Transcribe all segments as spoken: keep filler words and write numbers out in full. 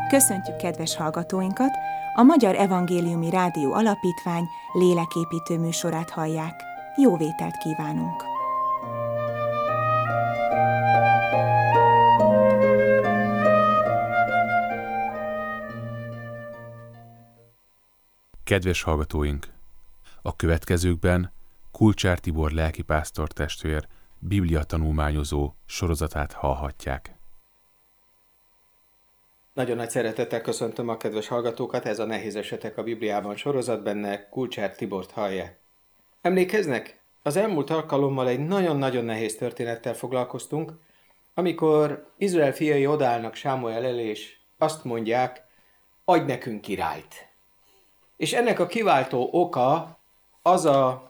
Köszöntjük kedves hallgatóinkat! A Magyar Evangéliumi Rádió Alapítvány léleképítő műsorát hallják. Jó vételt kívánunk! Kedves hallgatóink! A következőkben Kulcsár Tibor lelkipásztor testvér Biblia tanulmányozó sorozatát hallhatják. Nagyon nagy szeretettel köszöntöm a kedves hallgatókat, ez a Nehéz esetek a Bibliában sorozat, benne Kulcsár Tibort hallják. Emlékeznek? Az elmúlt alkalommal egy nagyon-nagyon nehéz történettel foglalkoztunk, amikor Izrael fiai odaállnak Sámuel elé, és azt mondják, adj nekünk királyt. És ennek a kiváltó oka az a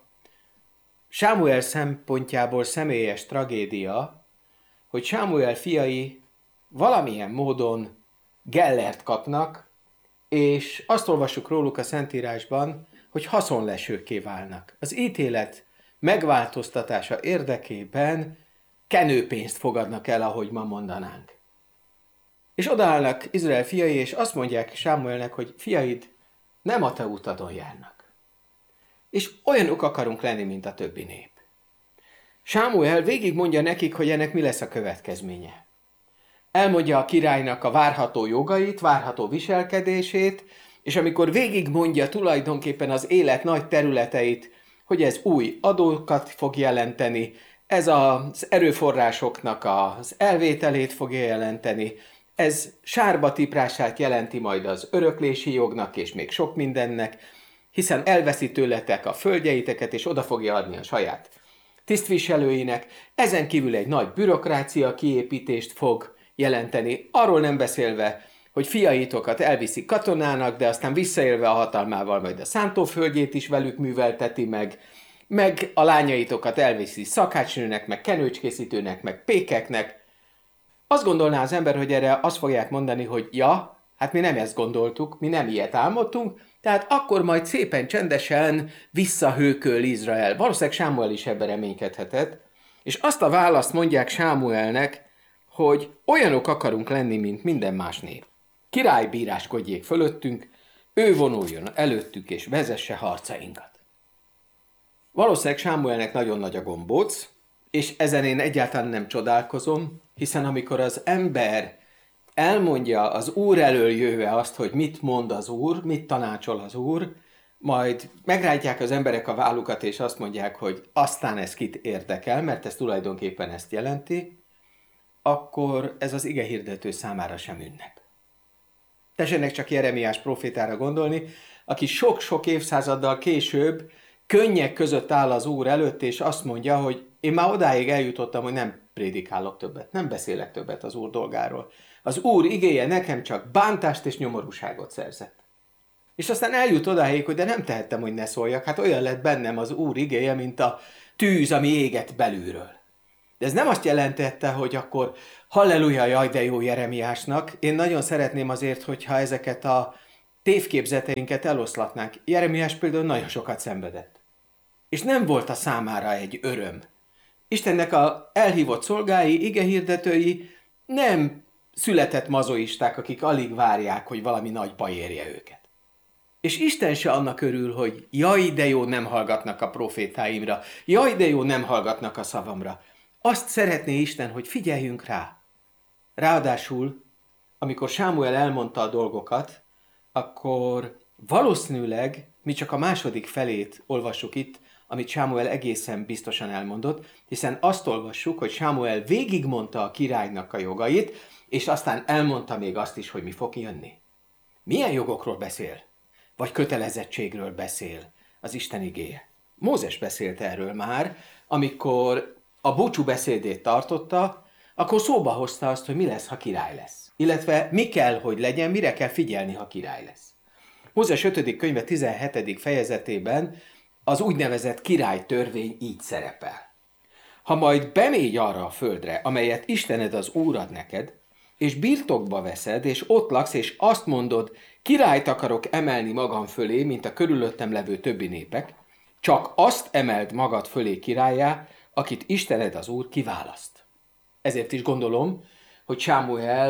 Sámuel szempontjából személyes tragédia, hogy Sámuel fiai valamilyen módon Gellert kapnak, és azt olvassuk róluk a Szentírásban, hogy haszonlesőkké válnak. Az ítélet megváltoztatása érdekében kenőpénzt fogadnak el, ahogy ma mondanánk. És odaállnak Izrael fiai, és azt mondják Sámuelnek, hogy fiaid nem a te utadon járnak. És olyanok akarunk lenni, mint a többi nép. Sámuel végig mondja nekik, hogy ennek mi lesz a következménye. Elmondja a királynak a várható jogait, várható viselkedését, és amikor végig mondja tulajdonképpen az élet nagy területeit, hogy ez új adókat fog jelenteni, ez az erőforrásoknak az elvételét fogja jelenteni, ez sárba tiprását jelenti majd az öröklési jognak és még sok mindennek, hiszen elveszi tőletek a földjeiteket, és oda fogja adni a saját tisztviselőinek, ezen kívül egy nagy bürokrácia kiépítést fog jelenteni, arról nem beszélve, hogy fiaitokat elviszi katonának, de aztán visszaélve a hatalmával majd a szántóföldjét is velük művelteti meg, meg a lányaitokat elviszi szakácsnőnek, meg kenőcskészítőnek, meg pékeknek. Azt gondolná az ember, hogy erre azt fogják mondani, hogy ja, hát mi nem ezt gondoltuk, mi nem ilyet álmodtunk, tehát akkor majd szépen csendesen visszahőköl Izrael. Valószínűleg Sámuel is ebben reménykedhetett, és azt a választ mondják Sámuelnek, hogy olyanok akarunk lenni, mint minden más nép. Király bíráskodjék fölöttünk, ő vonuljon előttük és vezesse harcainkat. Valószínűleg Sámuelnek nagyon nagy a gombóc, és ezen én egyáltalán nem csodálkozom, hiszen amikor az ember elmondja az Úr elől jöve azt, hogy mit mond az Úr, mit tanácsol az Úr, majd megrántják az emberek a vállukat, és azt mondják, hogy aztán ez kit érdekel, mert ez tulajdonképpen ezt jelenti, akkor ez az igehirdető számára sem ünnep. Tessenek csak Jeremiás profétára gondolni, aki sok-sok évszázaddal később könnyek között áll az Úr előtt, és azt mondja, hogy én már odáig eljutottam, hogy nem prédikálok többet, nem beszélek többet az Úr dolgáról. Az Úr igéje nekem csak bántást és nyomorúságot szerzett. És aztán eljut odáig, hogy de nem tehettem, hogy ne szóljak, hát olyan lett bennem az Úr igéje, mint a tűz, ami éget belülről. De ez nem azt jelentette, hogy akkor halleluja, jaj de jó Jeremiásnak. Én nagyon szeretném azért, hogyha ezeket a tévképzeteinket eloszlatnánk. Jeremiás például nagyon sokat szenvedett. És nem volt a számára egy öröm. Istennek a elhívott szolgái, igehirdetői nem született mazoisták, akik alig várják, hogy valami nagy baj érje őket. És Isten se annak örül, hogy jaj de jó, nem hallgatnak a profétáimra, jaj de jó, nem hallgatnak a szavamra. Azt szeretné Isten, hogy figyeljünk rá. Ráadásul, amikor Sámuel elmondta a dolgokat, akkor valószínűleg mi csak a második felét olvassuk itt, amit Sámuel egészen biztosan elmondott, hiszen azt olvassuk, hogy Sámuel végigmondta a királynak a jogait, és aztán elmondta még azt is, hogy mi fog jönni. Milyen jogokról beszél? Vagy kötelezettségről beszél az Isten igéje? Mózes beszélt erről már, amikor a búcsú beszédét tartotta, akkor szóba hozta azt, hogy mi lesz, ha király lesz. Illetve mi kell, hogy legyen, mire kell figyelni, ha király lesz. Mózes ötödik könyve tizenhetedik fejezetében az úgynevezett királytörvény így szerepel. Ha majd bemégy arra a földre, amelyet Istened az Úr ad neked, és birtokba veszed, és ott laksz, és azt mondod, királyt akarok emelni magam fölé, mint a körülöttem levő többi népek, csak azt emeld magad fölé királlyá, akit Istened az Úr kiválaszt. Ezért is gondolom, hogy Sámuel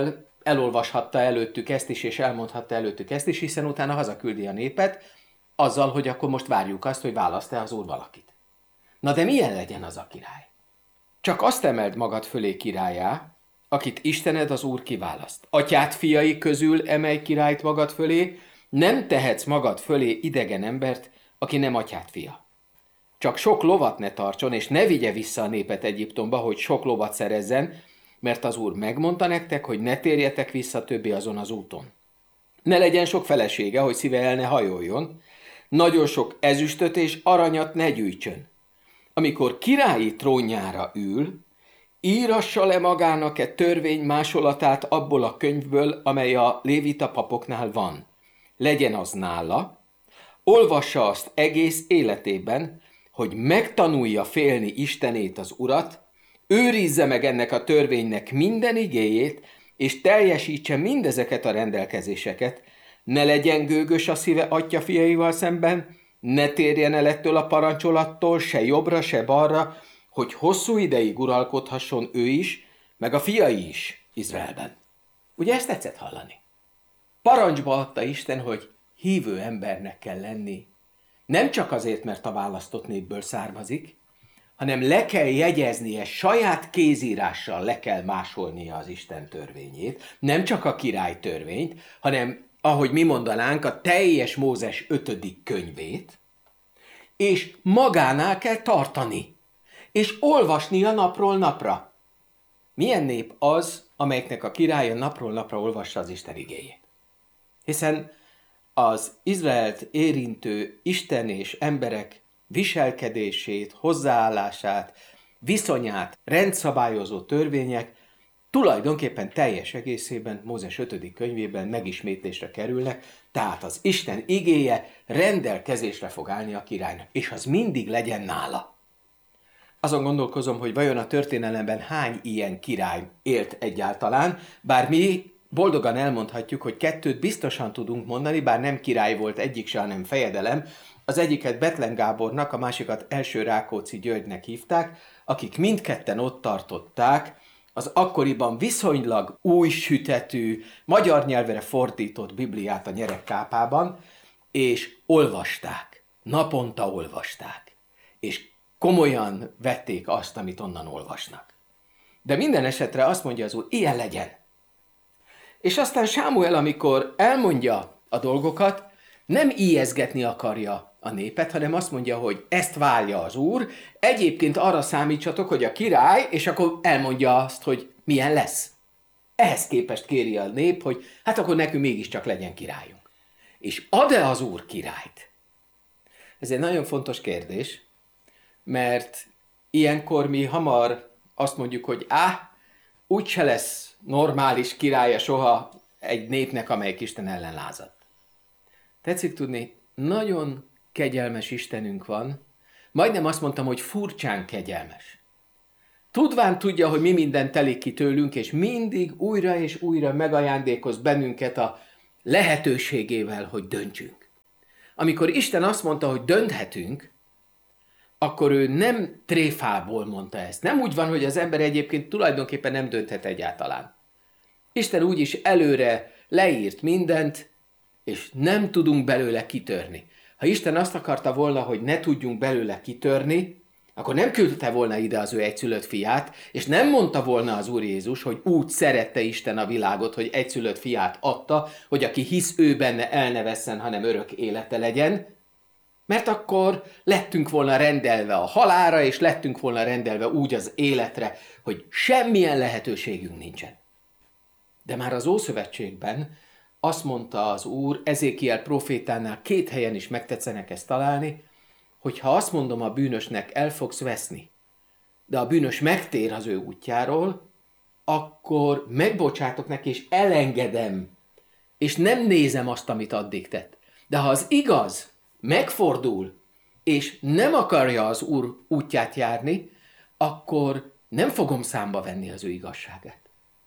elolvashatta előttük ezt is, és elmondhatta előttük ezt is, hiszen utána hazaküldi a népet, azzal, hogy akkor most várjuk azt, hogy választ-e az Úr valakit. Na de milyen legyen az a király? Csak azt emeld magad fölé királyá, akit Istened az Úr kiválaszt. Atyád fiai közül emelj királyt magad fölé, nem tehetsz magad fölé idegen embert, aki nem atyád fia. Csak sok lovat ne tartson, és ne vigye vissza a népet Egyiptomba, hogy sok lovat szerezzen, mert az Úr megmondta nektek, hogy ne térjetek vissza többé azon az úton. Ne legyen sok felesége, hogy szíve el ne hajoljon, nagyon sok ezüstöt és aranyat ne gyűjtsön. Amikor királyi trónjára ül, írassa le magának-e törvény másolatát abból a könyvből, amely a lévita papoknál van. Legyen az nála, olvassa azt egész életében, hogy megtanulja félni Istenét, az Urat, őrizze meg ennek a törvénynek minden igéjét, és teljesítse mindezeket a rendelkezéseket, ne legyen gőgös a szíve atya fiaival szemben, ne térjen el ettől a parancsolattól, se jobbra, se balra, hogy hosszú ideig uralkodhasson ő is, meg a fiai is Izraelben. Ugye ezt tetszett hallani? Parancsba adta Isten, hogy hívő embernek kell lenni. Nem csak azért, mert a választott népből származik, hanem le kell jegyeznie, saját kézírással le kell másolnia az Isten törvényét, nem csak a király törvényt, hanem, ahogy mi mondanánk, a teljes Mózes ötödik könyvét, és magánál kell tartani, és olvasnia napról napra. Milyen nép az, amelyiknek a királya napról napra olvassa az Isten igéjét? Hiszen az Izraelt érintő Isten és emberek viselkedését, hozzáállását, viszonyát rendszabályozó törvények tulajdonképpen teljes egészében Mózes ötödik könyvében megismétlésre kerülnek, tehát az Isten igéje rendelkezésre fog állni a királynak, és az mindig legyen nála. Azon gondolkozom, hogy vajon a történelemben hány ilyen király élt egyáltalán, bár mi boldogan elmondhatjuk, hogy kettőt biztosan tudunk mondani, bár nem király volt egyik se, hanem fejedelem. Az egyiket Bethlen Gábornak, a másikat Első Rákóczi Györgynek hívták, akik mindketten ott tartották az akkoriban viszonylag új sütetű, magyar nyelvre fordított Bibliát a nyeregkápában, és olvasták, naponta olvasták, és komolyan vették azt, amit onnan olvasnak. De minden esetre azt mondja az Úr, ilyen legyen. És aztán Sámuel, amikor elmondja a dolgokat, nem ijeszgetni akarja a népet, hanem azt mondja, hogy ezt várja az Úr, egyébként arra számítsatok, hogy a király, és akkor elmondja azt, hogy milyen lesz. Ehhez képest kéri a nép, hogy hát akkor nekünk mégiscsak legyen királyunk. És ad-e az Úr királyt? Ez egy nagyon fontos kérdés, mert ilyenkor mi hamar azt mondjuk, hogy á, úgyse lesz normális királya soha egy népnek, amelyik Isten ellen lázadt. Tetszik tudni, nagyon kegyelmes Istenünk van, majdnem azt mondtam, hogy furcsán kegyelmes. Tudván tudja, hogy mi minden telik ki tőlünk, és mindig újra és újra megajándékoz bennünket a lehetőségével, hogy döntsünk. Amikor Isten azt mondta, hogy dönthetünk, akkor ő nem tréfából mondta ezt. Nem úgy van, hogy az ember egyébként tulajdonképpen nem dönthet egyáltalán. Isten úgyis előre leírt mindent, és nem tudunk belőle kitörni. Ha Isten azt akarta volna, hogy ne tudjunk belőle kitörni, akkor nem küldte volna ide az ő egyszülött fiát, és nem mondta volna az Úr Jézus, hogy úgy szerette Isten a világot, hogy egyszülött fiát adta, hogy aki hisz ő benne, el ne vesszen, hanem örök élete legyen, mert akkor lettünk volna rendelve a halálra, és lettünk volna rendelve úgy az életre, hogy semmilyen lehetőségünk nincsen. De már az Ószövetségben azt mondta az Úr, Ezékiel profétánál két helyen is megtetszenek ezt találni, hogy ha azt mondom a bűnösnek, el fogsz veszni, de a bűnös megtér az ő útjáról, akkor megbocsátok neki, és elengedem, és nem nézem azt, amit addig tett. De ha az igaz megfordul, és nem akarja az Úr útját járni, akkor nem fogom számba venni az ő igazságát.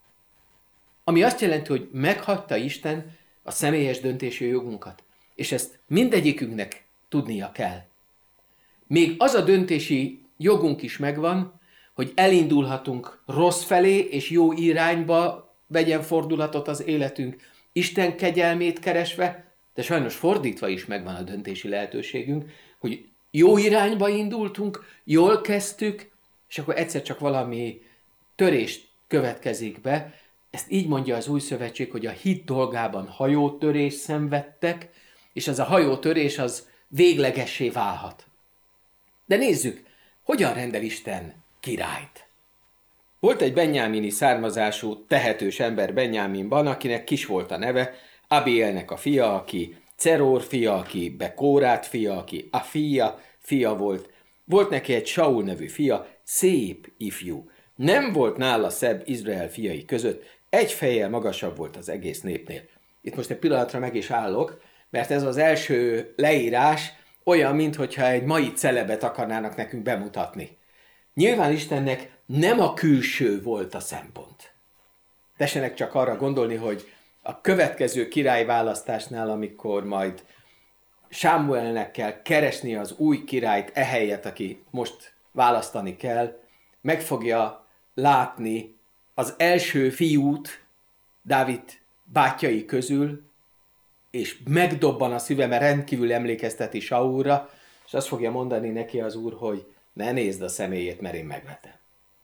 Ami azt jelenti, hogy meghagyta Isten a személyes döntési jogunkat, és ezt mindegyikünknek tudnia kell. Még az a döntési jogunk is megvan, hogy elindulhatunk rossz felé és jó irányba, vegyen fordulatot az életünk, Isten kegyelmét keresve, de sajnos fordítva is megvan a döntési lehetőségünk, hogy jó irányba indultunk, jól kezdtük, és akkor egyszer csak valami törés következik be. Ezt így mondja az Új Szövetség, hogy a hit dolgában hajótörés szenvedtek, és az a hajótörés az véglegessé válhat. De nézzük, hogyan rendel Isten királyt. Volt egy benjámini származású, tehetős ember Benjáminban, akinek Kis volt a neve, Abielnek a fia, aki Ceror fia, aki Bekórát fia, aki Afia fia volt. Volt neki egy Saul nevű fia, szép ifjú. Nem volt nála szebb Izrael fiai között, egy fejjel magasabb volt az egész népnél. Itt most egy pillanatra meg is állok, mert ez az első leírás olyan, mintha egy mai celebet akarnának nekünk bemutatni. Nyilván Istennek nem a külső volt a szempont. Tessenek csak arra gondolni, hogy a következő királyválasztásnál, amikor majd Sámuelnek kell keresni az új királyt ehelyett, aki most választani kell, meg fogja látni az első fiút Dávid bátyjai közül, és megdobban a szíve, mert rendkívül emlékezteti Saulra, és azt fogja mondani neki az Úr, hogy ne nézd a személyét, mert én megvetem.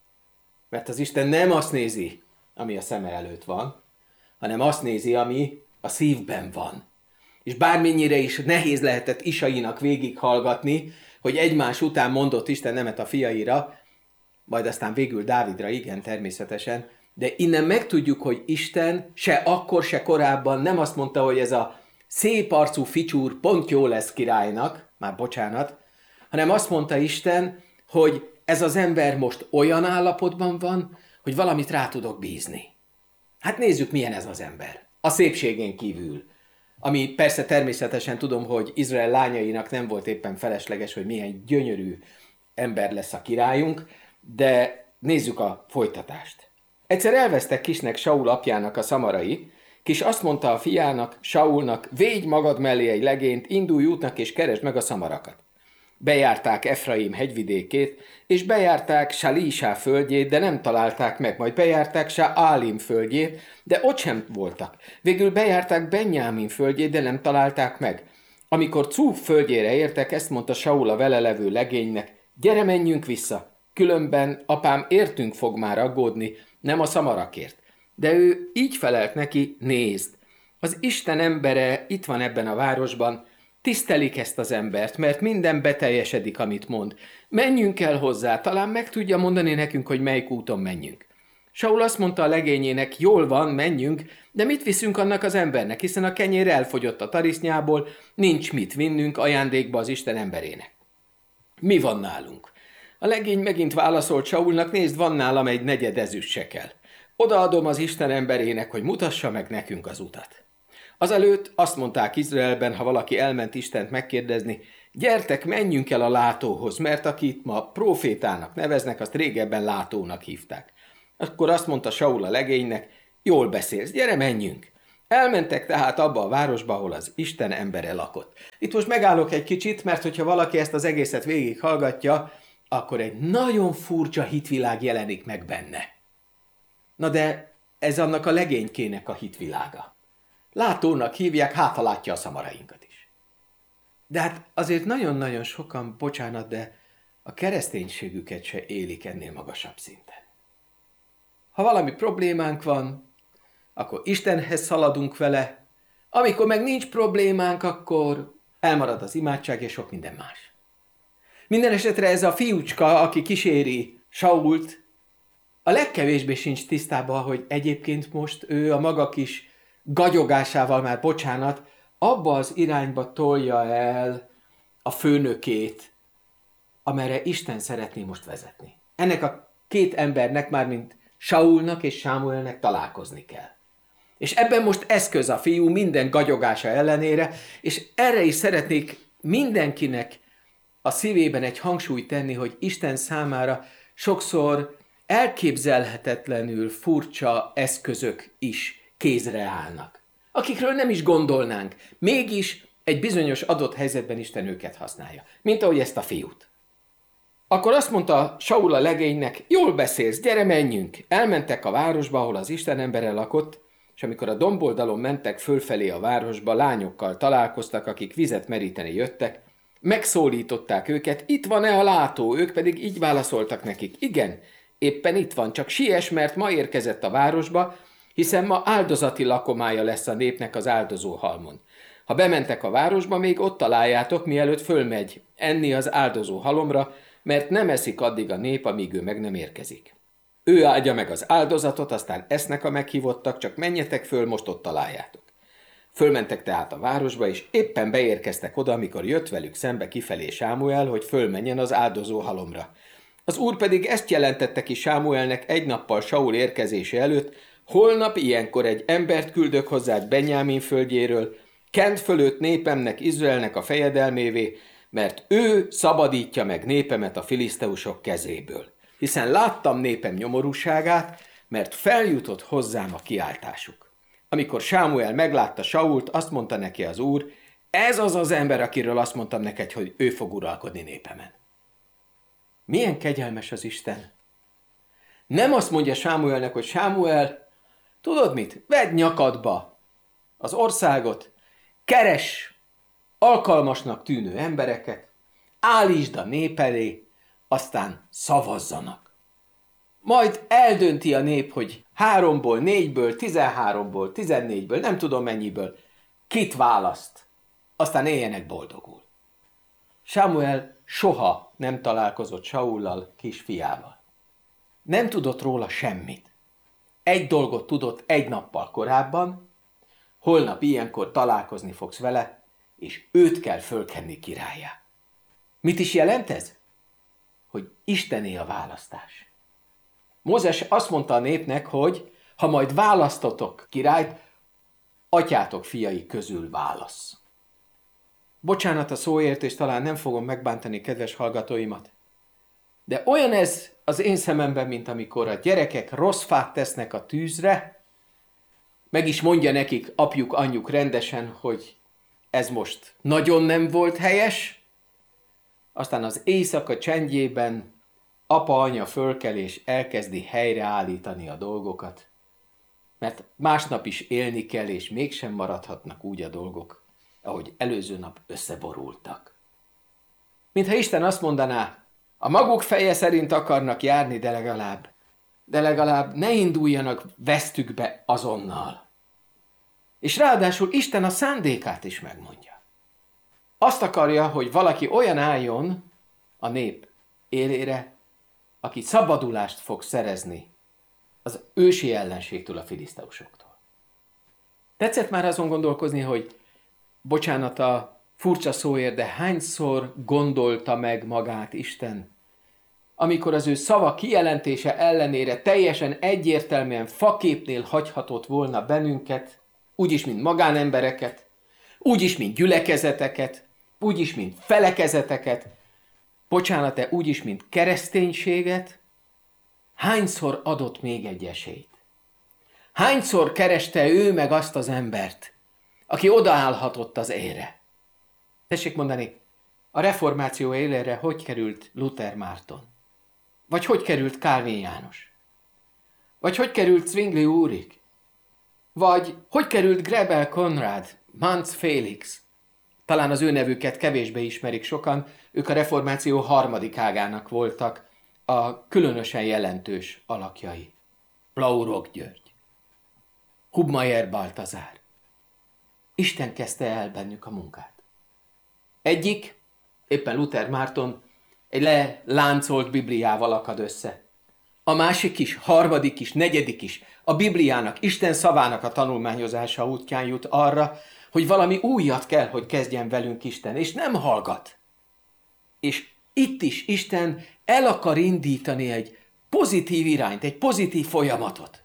Mert az Isten nem azt nézi, ami a szeme előtt van, hanem azt nézi, ami a szívben van. És bármennyire is nehéz lehetett Isainak végighallgatni, hogy egymás után mondott Isten nemet a fiaira, majd aztán végül Dávidra, igen, természetesen, de innen megtudjuk, hogy Isten se akkor, se korábban nem azt mondta, hogy ez a szép arcú ficsúr pont jó lesz királynak, már bocsánat, hanem azt mondta Isten, hogy ez az ember most olyan állapotban van, hogy valamit rá tudok bízni. Hát nézzük, milyen ez az ember. A szépségén kívül. Ami persze természetesen tudom, hogy Izrael lányainak nem volt éppen felesleges, hogy milyen gyönyörű ember lesz a királyunk, de nézzük a folytatást. Egyszer elvesztek Kisnek Saul apjának a szamarai, Kis azt mondta a fiának, Saulnak, védj magad mellé egy legényt, indulj útnak és keresd meg a szamarakat. Bejárták Efraim hegyvidékét, és bejárták Salísá földjét, de nem találták meg, majd bejárták Sálim földjét, de ott sem voltak. Végül bejárták Benjámin földjét, de nem találták meg. Amikor Cúf földjére értek, ezt mondta Saul a vele levő legénynek, gyere, menjünk vissza, különben apám értünk fog már aggódni, nem a szamarakért. De ő így felelt neki, nézd, az Isten embere itt van ebben a városban, tisztelik ezt az embert, mert minden beteljesedik, amit mond. Menjünk el hozzá, talán meg tudja mondani nekünk, hogy melyik úton menjünk. Saul azt mondta a legényének, jól van, menjünk, de mit viszünk annak az embernek, hiszen a kenyér elfogyott a tarisznyából, nincs mit vinnünk ajándékba az Isten emberének. Mi van nálunk? A legény megint válaszolt Saulnak, nézd, van nálam egy negyed ezüst sekel. Odaadom az Isten emberének, hogy mutassa meg nekünk az utat. Azelőtt azt mondták Izraelben, ha valaki elment Istent megkérdezni, gyertek, menjünk el a látóhoz, mert akit ma profétának neveznek, azt régebben látónak hívták. Akkor azt mondta Saul a legénynek, jól beszélsz, gyere, menjünk. Elmentek tehát abba a városba, ahol az Isten embere lakott. Itt most megállok egy kicsit, mert hogyha valaki ezt az egészet végighallgatja, akkor egy nagyon furcsa hitvilág jelenik meg benne. Na de ez annak a legénykének a hitvilága. Látónak hívják, hát ha látja a szamarainkat is. De hát azért nagyon-nagyon sokan, bocsánat, de a kereszténységüket se élik ennél magasabb szinten. Ha valami problémánk van, akkor Istenhez szaladunk vele, amikor meg nincs problémánk, akkor elmarad az imádság és sok minden más. Minden esetre ez a fiúcska, aki kíséri Sault, a legkevésbé sincs tisztában, hogy egyébként most ő a maga kis gagyogásával, már bocsánat, abba az irányba tolja el a főnökét, amerre Isten szeretné most vezetni. Ennek a két embernek, már mint Saulnak és Sámuelnek találkozni kell. És ebben most eszköz a fiú minden gagyogása ellenére, és erre is szeretnék mindenkinek a szívében egy hangsúlyt tenni, hogy Isten számára sokszor elképzelhetetlenül furcsa eszközök is kézre állnak, akikről nem is gondolnánk, mégis egy bizonyos adott helyzetben Isten őket használja, mint ahogy ezt a fiút. Akkor azt mondta Saul a legénynek, jól beszélsz, gyere, menjünk. Elmentek a városba, ahol az Isten embere lakott, és amikor a domboldalon mentek fölfelé a városba, lányokkal találkoztak, akik vizet meríteni jöttek, megszólították őket, itt van-e a látó, ők pedig így válaszoltak nekik, igen, éppen itt van, csak siess, mert ma érkezett a városba, hiszen ma áldozati lakomája lesz a népnek az áldozó halmon. Ha bementek a városba, még ott találjátok, mielőtt fölmegy enni az áldozó halomra, mert nem eszik addig a nép, amíg ő meg nem érkezik. Ő áldja meg az áldozatot, aztán esznek a meghívottak, csak menjetek föl, most ott találjátok. Fölmentek tehát a városba, és éppen beérkeztek oda, amikor jött velük szembe kifelé Sámuel, hogy fölmenjen az áldozó halomra. Az úr pedig ezt jelentette ki Sámuelnek egy nappal Saul érkezése előtt, holnap ilyenkor egy embert küldök hozzád Benyámin földjéről, kend fölött népemnek, Izraelnek a fejedelmévé, mert ő szabadítja meg népemet a filiszteusok kezéből. Hiszen láttam népem nyomorúságát, mert feljutott hozzám a kiáltásuk. Amikor Sámuel meglátta Sault, azt mondta neki az úr, ez az az ember, akiről azt mondtam neked, hogy ő fog uralkodni népemen. Milyen kegyelmes az Isten! Nem azt mondja Sámuelnek, hogy Sámuel, tudod mit, vedd nyakadba az országot, keres alkalmasnak tűnő embereket, állítsd a nép elé, aztán szavazzanak. Majd eldönti a nép, hogy háromból, négyből, tizenháromból, tizennégyből, nem tudom mennyiből, kit választ, aztán éljenek boldogul. Sámuel soha nem találkozott Saullal, kisfiával. Nem tudott róla semmit. Egy dolgot tudott egy nappal korábban, holnap ilyenkor találkozni fogsz vele, és őt kell fölkenni királlyá. Mit is jelent ez? Hogy Istené a választás. Mózes azt mondta a népnek, hogy ha majd választotok királyt, atyátok fiai közül válasz. Bocsánat a szóért, és talán nem fogom megbántani kedves hallgatóimat. De olyan ez az én szememben, mint amikor a gyerekek rossz fát tesznek a tűzre, meg is mondja nekik apjuk, anyjuk rendesen, hogy ez most nagyon nem volt helyes, aztán az éjszaka csendjében apa-anya fölkel és elkezdi helyreállítani a dolgokat, mert másnap is élni kell, és mégsem maradhatnak úgy a dolgok, ahogy előző nap összeborultak. Mintha Isten azt mondaná, a maguk feje szerint akarnak járni, de legalább, de legalább ne induljanak vesztükbe azonnal. És ráadásul Isten a szándékát is megmondja. Azt akarja, hogy valaki olyan álljon a nép élére, aki szabadulást fog szerezni az ősi ellenségtől, a filiszteusoktól. Tetszett már azon gondolkozni, hogy bocsánat a furcsa szóért, de hányszor gondolta meg magát Isten, amikor az ő szava kijelentése ellenére teljesen egyértelműen faképnél hagyhatott volna bennünket, úgyis, mint magánembereket, úgyis, mint gyülekezeteket, úgyis, mint felekezeteket, bocsánat-e, úgyis, mint kereszténységet, hányszor adott még egy esélyt? Hányszor kereste ő meg azt az embert, aki odaállhatott az élre? Tessék mondani, a reformáció élére hogy került Luther Márton? Vagy hogy került Kálvin János? Vagy hogy került Zwingli Úrik? Vagy hogy került Grebel Konrad, Manz Félix? Talán az ő nevüket kevésbé ismerik sokan, ők a reformáció harmadik ágának voltak a különösen jelentős alakjai. Blaurok György, Hubmaier Baltazár. Isten kezdte el bennük a munkát. Egyik, éppen Luther Márton, egy leláncolt Bibliával akad össze. A másik is, harmadik is, negyedik is, a Bibliának, Isten szavának a tanulmányozása útján jut arra, hogy valami újat kell, hogy kezdjen velünk Isten, és nem hallgat. És itt is Isten el akar indítani egy pozitív irányt, egy pozitív folyamatot.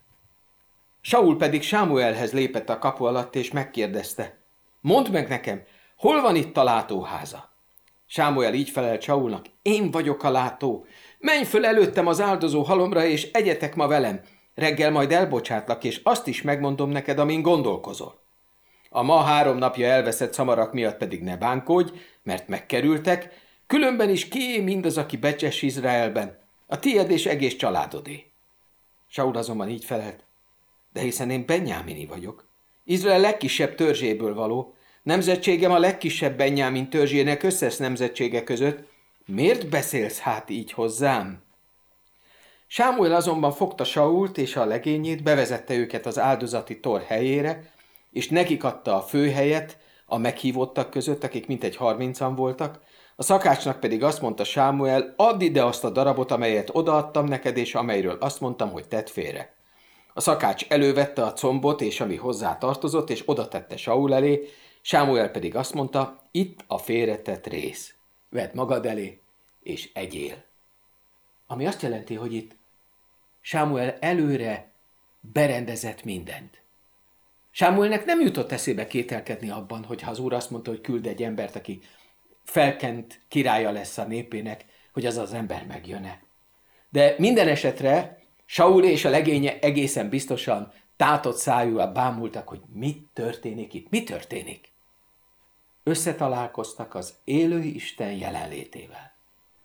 Saul pedig Sámuelhez lépett a kapu alatt, és megkérdezte, mondd meg nekem, hol van itt a látóháza? Sámuel így felelt Saulnak, én vagyok a látó, menj föl előttem az áldozó halomra, és egyetek ma velem, reggel majd elbocsátlak, és azt is megmondom neked, amin gondolkozol. A ma három napja elveszett szamarak miatt pedig ne bánkodj, mert megkerültek, Különben is kié mindaz, aki becses Izraelben? A tiéd és egész családodé. Saul azonban így felelt: de hiszen én Benjámini vagyok, Izrael legkisebb törzséből való, nemzetségem a legkisebb Benjámin törzsének összes nemzetsége között. Miért beszélsz hát így hozzám? Sámuel azonban fogta Sault és a legényét, bevezette őket az áldozati tor helyére, és nekik adta a főhelyet a meghívottak között, akik mintegy harmincan voltak. A szakácsnak pedig azt mondta Sámuel: add ide azt a darabot, amelyet odaadtam neked, és amelyről azt mondtam, hogy tedd félre. A szakács elővette a combot, és ami hozzá tartozott, és oda tette Saul elé, Sámuel pedig azt mondta: itt a félretett rész. Vedd magad elé, és egyél. Ami azt jelenti, hogy itt Sámuel előre berendezett mindent. Sámuelnek nem jutott eszébe kételkedni abban, hogy ha az úr azt mondta, hogy küld egy embert, aki felkent királya lesz a népének, hogy az az ember megjön-e. De minden esetre Saul és a legénye egészen biztosan tátott szájúval bámultak, hogy mit történik itt, mi történik. Összetalálkoztak az élő Isten jelenlétével,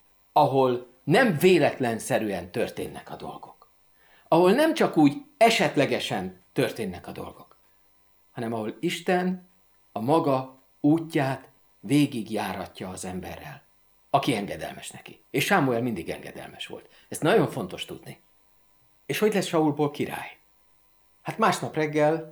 ahol nem véletlenszerűen történnek a dolgok, ahol nem csak úgy esetlegesen történnek a dolgok, hanem ahol Isten a maga útját végigjáratja az emberrel, aki engedelmes neki. És Sámuel mindig engedelmes volt. Ezt nagyon fontos tudni. És hogy lesz Saulból király? Hát másnap reggel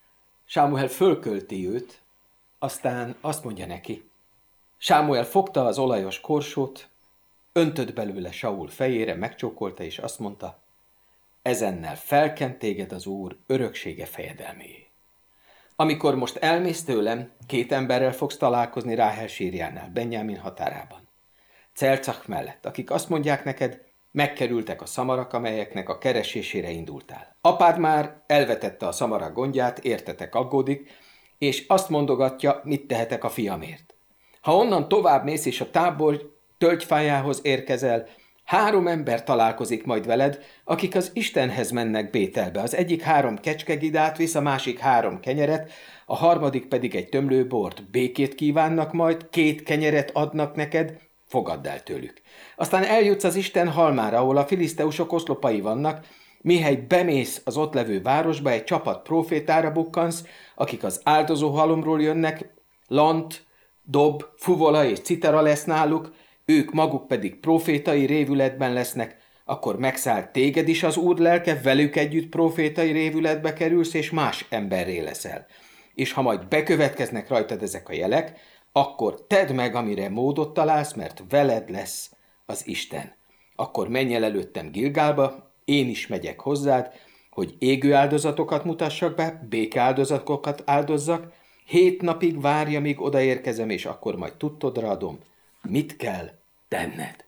Sámuel fölkölti őt, aztán azt mondja neki. Sámuel fogta az olajos korsót, öntött belőle Saul fejére, megcsókolta, és azt mondta: ezennel felkent téged az Úr öröksége fejedelméjé. Amikor most elmész tőlem, két emberrel fogsz találkozni Ráhel sírjánál, Benjámin határában, Celcach mellett, akik azt mondják neked: megkerültek a szamarak, amelyeknek a keresésére indultál. Apád már elvetette a szamarak gondját, értetek aggódik, és azt mondogatja, mit tehetek a fiamért. Ha onnan tovább mész és a tábor tölgyfájához érkezel, három ember találkozik majd veled, akik az Istenhez mennek Bételbe. Az egyik három kecskegidát visz, a másik három kenyeret, a harmadik pedig egy tömlő bort. Békét kívánnak majd, két kenyeret adnak neked, fogadd el tőlük. Aztán eljutsz az Isten halmára, ahol a filiszteusok oszlopai vannak, mihely bemész az ott levő városba, egy csapat prófétára bukkansz, akik az áldozó halomról jönnek, lant, dob, fuvola és citera lesz náluk, ők maguk pedig prófétai révületben lesznek, akkor megszáll téged is az Úr lelke, velük együtt prófétai révületbe kerülsz, és más emberré leszel. És ha majd bekövetkeznek rajtad ezek a jelek, akkor tedd meg, amire módot találsz, mert veled lesz az Isten. Akkor menj el előttem Gilgálba, én is megyek hozzád, hogy égő áldozatokat mutassak be, békeáldozatokat áldozzak, hét napig várja, míg odaérkezem, és akkor majd tudtodra adom, mit kell tenned.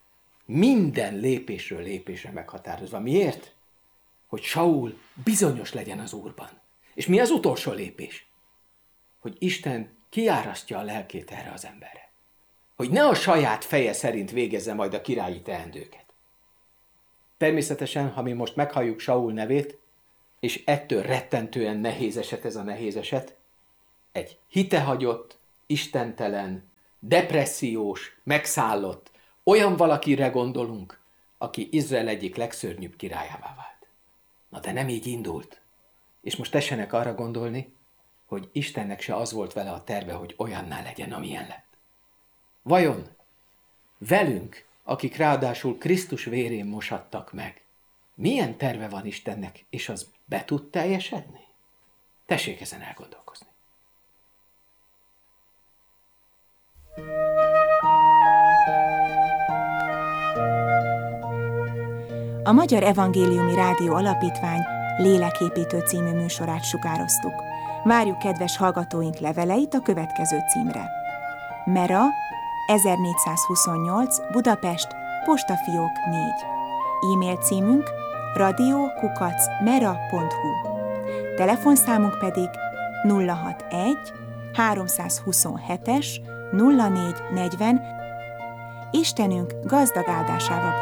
Minden lépésről lépésre meghatározva. Miért? Hogy Saul bizonyos legyen az Úrban. És mi az utolsó lépés? Hogy Isten kiárasztja a lelkét erre az emberre. Hogy ne a saját feje szerint végezze majd a királyi teendőket. Természetesen, ha mi most meghalljuk Saul nevét, és ettől rettentően nehéz eset ez a nehéz eset, egy hitehagyott, istentelen, depressziós, megszállott, olyan valakire gondolunk, aki Izrael egyik legszörnyűbb királyává vált. Na de nem így indult. És most tessenek arra gondolni, hogy Istennek se az volt vele a terve, hogy olyanná legyen, amilyen lett. Vajon velünk, akik ráadásul Krisztus vérén mosattak meg, milyen terve van Istennek, és az be tud teljesedni? Tessék ezen elgondolkozni. A Magyar Evangéliumi Rádió Alapítvány Léleképítő című műsorát sugároztuk. Várjuk kedves hallgatóink leveleit a következő címre. Mera, ezernégyszázhuszonnyolc, Budapest, Postafiók négy. E-mail címünk radio kukac mera pont hu. Telefonszámunk pedig nulla hatvanegy háromszázhuszonhetes nulla négy negyven. Istenünk gazdag áldásával